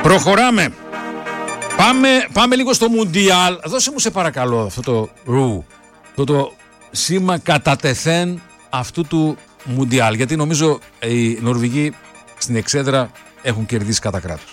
Προχωράμε. Πάμε λίγο στο Μουντιάλ. Δώσε μου σε παρακαλώ αυτό το σήμα κατά τεθέν αυτού του Μουντιάλ. Γιατί νομίζω οι Νορβηγοί στην εξέδρα έχουν κερδίσει κατά κράτος.